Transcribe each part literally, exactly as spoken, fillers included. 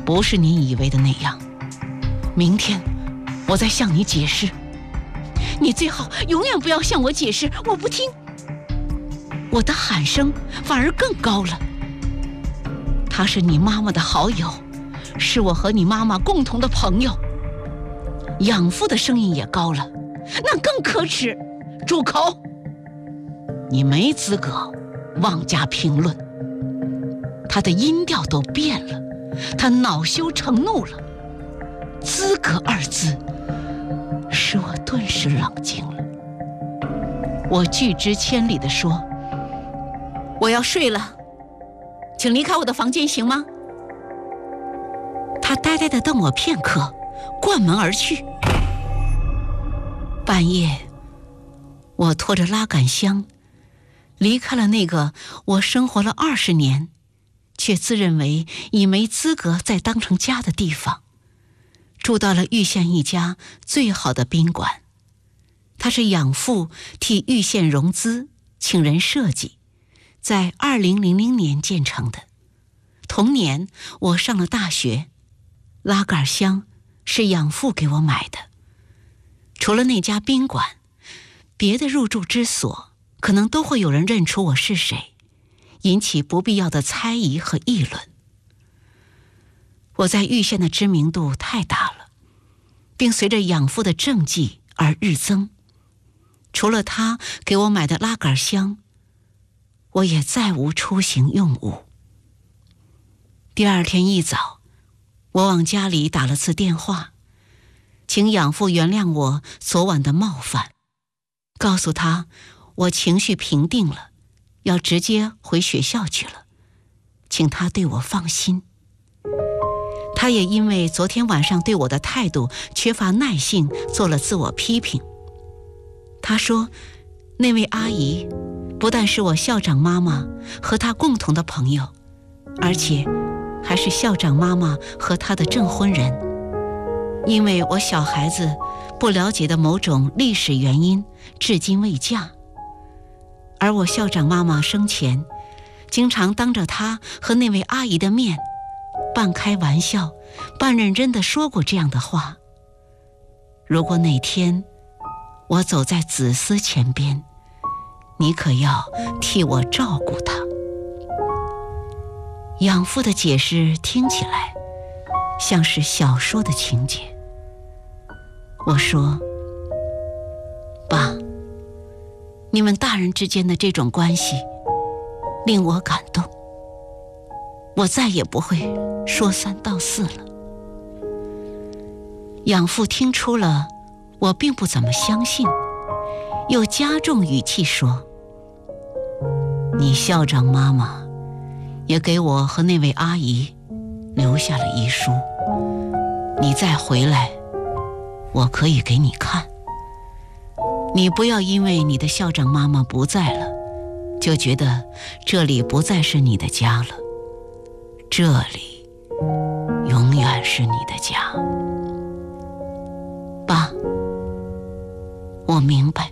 不是你以为的那样。明天我再向你解释。你最好永远不要向我解释，我不听。我的喊声反而更高了。他是你妈妈的好友，是我和你妈妈共同的朋友。养父的声音也高了，那更可耻。住口！你没资格妄加评论。他的音调都变了，他恼羞成怒了。资格二字使我顿时冷静了。我拒之千里地说：我要睡了，请离开我的房间行吗？他呆呆地瞪我片刻，关门而去。半夜，我拖着拉杆箱离开了那个我生活了二十年却自认为已没资格再当成家的地方，住到了玉县一家最好的宾馆。它是养父替玉县融资请人设计，在二零零零年建成的。同年我上了大学，拉杆箱是养父给我买的。除了那家宾馆，别的入住之所可能都会有人认出我是谁，引起不必要的猜疑和议论。我在玉县的知名度太大了，并随着养父的政绩而日增。除了他给我买的拉杆箱，我也再无出行用物。第二天一早，我往家里打了次电话，请养父原谅我昨晚的冒犯，告诉他我情绪平定了，要直接回学校去了，请他对我放心。他也因为昨天晚上对我的态度缺乏耐性做了自我批评。他说那位阿姨不但是我校长妈妈和她共同的朋友，而且还是校长妈妈和她的证婚人。因为我小孩子不了解的某种历史原因至今未嫁，而我校长妈妈生前经常当着她和那位阿姨的面半开玩笑半认真地说过这样的话：如果哪天我走在子嗣前边，你可要替我照顾她。养父的解释听起来像是小说的情节。我说：爸，你们大人之间的这种关系令我感动，我再也不会说三道四了。养父听出了我并不怎么相信，又加重语气说：你校长妈妈也给我和那位阿姨留下了遗书，你再回来我可以给你看。你不要因为你的校长妈妈不在了就觉得这里不再是你的家了，这里永远是你的家。爸，我明白。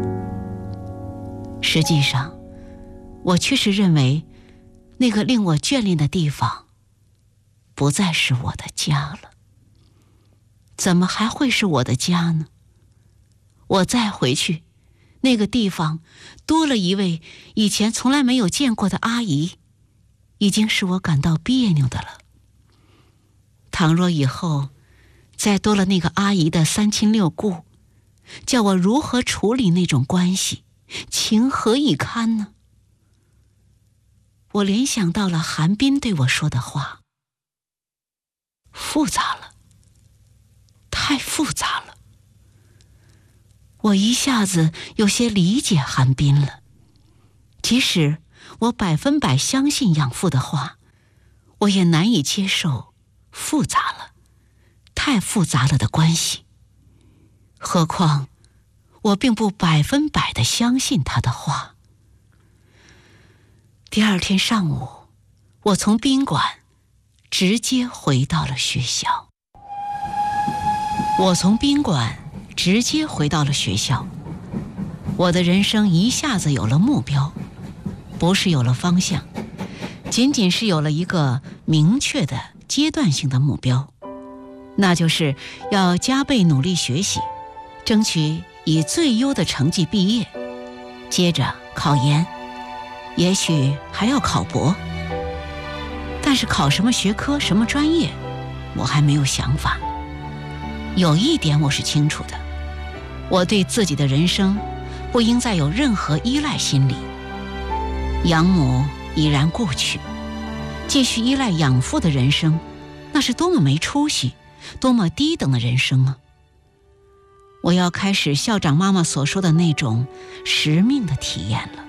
实际上我确实认为那个令我眷恋的地方不再是我的家了。怎么还会是我的家呢？我再回去，那个地方多了一位以前从来没有见过的阿姨，已经使我感到别扭的了。倘若以后再多了那个阿姨的三亲六故，叫我如何处理那种关系，情何以堪呢？我联想到了韩冰对我说的话：复杂了，太复杂了。我一下子有些理解韩冰了，即使我百分百相信养父的话，我也难以接受复杂了，太复杂了的关系。何况我并不百分百地相信他的话。第二天上午，我从宾馆直接回到了学校。我从宾馆直接回到了学校，我的人生一下子有了目标，不是有了方向，仅仅是有了一个明确的阶段性的目标，那就是要加倍努力学习，争取以最优的成绩毕业，接着考研，也许还要考博。但是考什么学科、什么专业，我还没有想法。有一点我是清楚的，我对自己的人生不应再有任何依赖心理。养母已然故去，继续依赖养父的人生，那是多么没出息，多么低等的人生啊！我要开始校长妈妈所说的那种使命的体验了。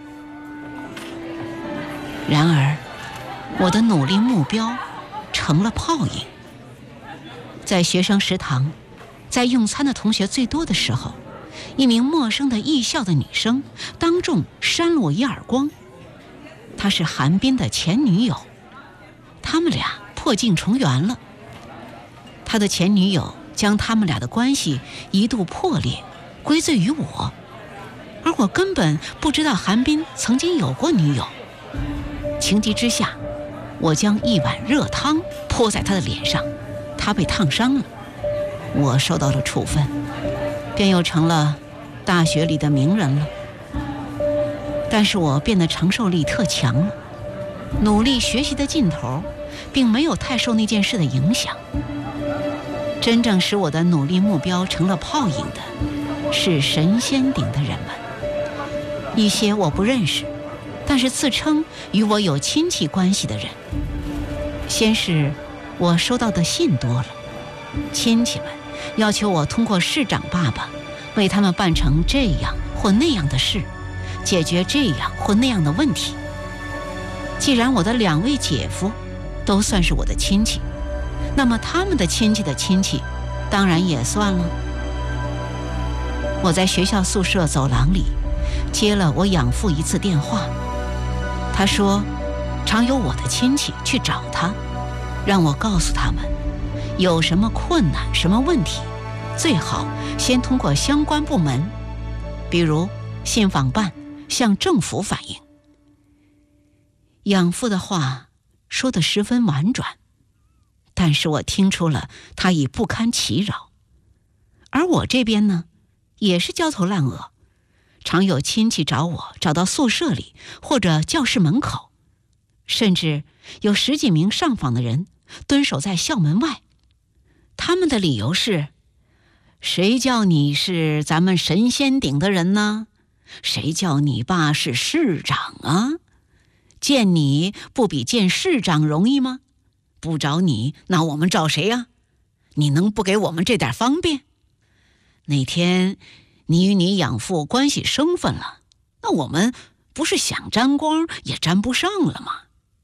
然而，我的努力目标成了泡影。在学生食堂，在用餐的同学最多的时候，一名陌生的艺校的女生当众扇了我一耳光。她是韩冰的前女友，他们俩破镜重圆了。他的前女友将他们俩的关系一度破裂归罪于我，而我根本不知道韩冰曾经有过女友。情急之下，我将一碗热汤泼在他的脸上，他被烫伤了，我受到了处分，便又成了大学里的名人了。但是我变得承受力特强了，努力学习的劲头并没有太受那件事的影响。真正使我的努力目标成了泡影的，是神仙顶的人们，一些我不认识，但是自称与我有亲戚关系的人。先是我收到的信多了，亲戚们要求我通过市长爸爸为他们办成这样或那样的事，解决这样或那样的问题。既然我的两位姐夫都算是我的亲戚，那么他们的亲戚的亲戚当然也算了。我在学校宿舍走廊里接了我养父一次电话，他说常有我的亲戚去找他，让我告诉他们有什么困难、什么问题，最好先通过相关部门，比如信访办，向政府反映。养父的话说得十分婉转，但是我听出了他已不堪其扰。而我这边呢，也是焦头烂额，常有亲戚找我，找到宿舍里或者教室门口，甚至有十几名上访的人蹲守在校门外。他们的理由是：谁叫你是咱们神仙顶的人呢？谁叫你爸是市长啊？见你不比见市长容易吗？不找你，那我们找谁呀？你能不给我们这点方便？哪天你与你养父关系生分了，那我们不是想沾光也沾不上了吗？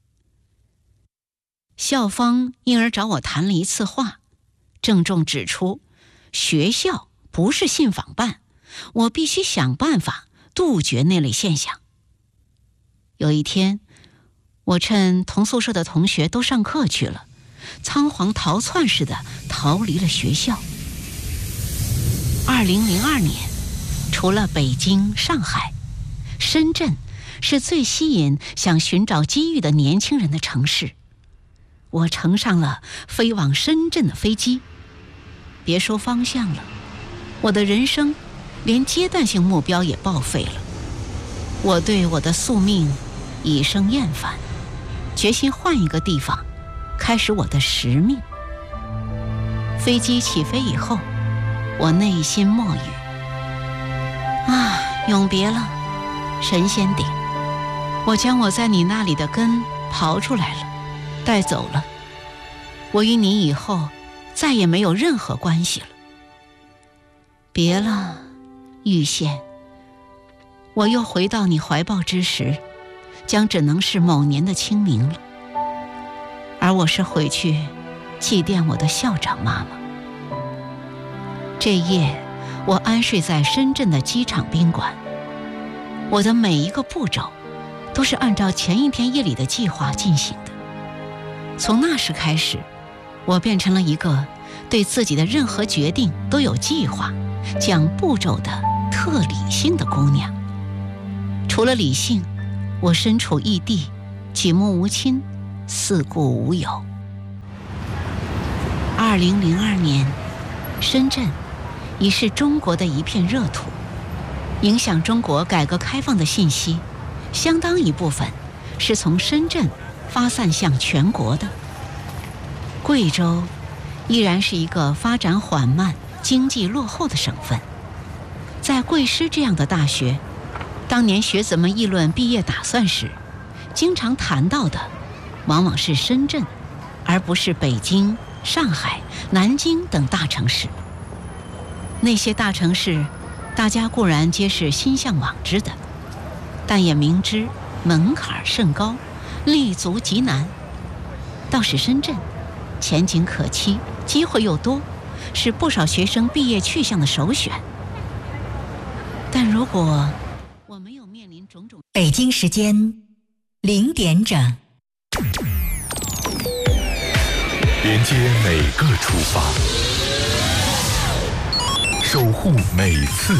校方因而找我谈了一次话，郑重指出学校不是信访办，我必须想办法杜绝那类现象。有一天，我趁同宿舍的同学都上课去了，仓皇逃窜似的逃离了学校。二零零二年，除了北京、上海，深圳是最吸引想寻找机遇的年轻人的城市。我乘上了飞往深圳的飞机，别说方向了，我的人生连阶段性目标也报废了。我对我的宿命已生厌烦，决心换一个地方，开始我的使命。飞机起飞以后，我内心默语：啊，永别了，神仙顶！我将我在你那里的根刨出来了，带走了。我与你以后再也没有任何关系了。别了，玉县。我又回到你怀抱之时，将只能是某年的清明了。而我是回去祭奠我的校长妈妈。这夜，我安睡在深圳的机场宾馆。我的每一个步骤都是按照前一天夜里的计划进行的。从那时开始，我变成了一个对自己的任何决定都有计划、讲步骤的特理性的姑娘。除了理性，我身处异地，举目无亲，四顾无友。 二零零二年，深圳已是中国的一片热土，影响中国改革开放的信息，相当一部分是从深圳发散向全国的。贵州依然是一个发展缓慢、经济落后的省份。在贵师这样的大学，当年学子们议论毕业打算时，经常谈到的往往是深圳，而不是北京、上海、南京等大城市。那些大城市，大家固然皆是心向往之的，但也明知门槛甚高，立足极难。倒是深圳，前景可期，机会又多，是不少学生毕业去向的首选。但如果我没有面临种种…… 北京时间零点整， 连接每个出发，守护每次